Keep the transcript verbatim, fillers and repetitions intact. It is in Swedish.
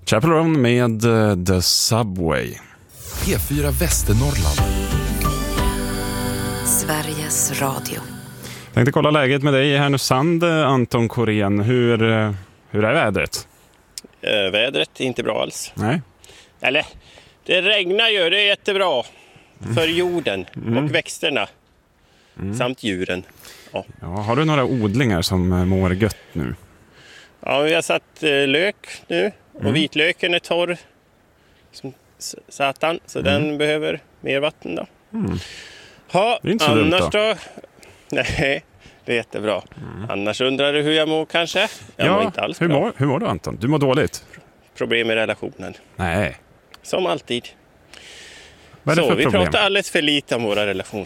Chappell Roan med uh, The Subway. P fyra Västernorrland. Sveriges Radio. Tänkte kolla läget med dig i Härnösand, Anton Korén. Hur, uh, hur är vädret? Uh, vädret är inte bra alls. Nej. Eller, det regnar ju, det är jättebra. Mm. För jorden Mm. och växterna. Mm. Samt djuren. Ja. Ja, har du några odlingar som uh, mår gött nu? Ja, vi har satt uh, lök nu. Och Mm. vitlöken är torr. Som s- satan. Så Mm. den behöver mer vatten då. Mm. Ha, Det är inte så dumt annars då. då? Nej, det är jättebra. Mm. Annars undrar du hur jag mår kanske? Jag mår inte alls hur bra. mår, hur mår du, Anton? Du mår dåligt? Problem i relationen. Nej. Som alltid. Vad är det Så för vi problem? pratar alldeles för lite om våra relationer.